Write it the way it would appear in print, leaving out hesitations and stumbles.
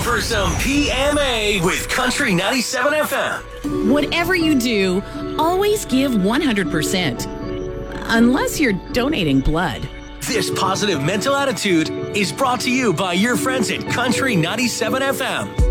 for some PMA with Country 97 FM. Whatever you do, always give 100%. Unless you're donating blood. This positive mental attitude is brought to you by your friends at Country 97 FM.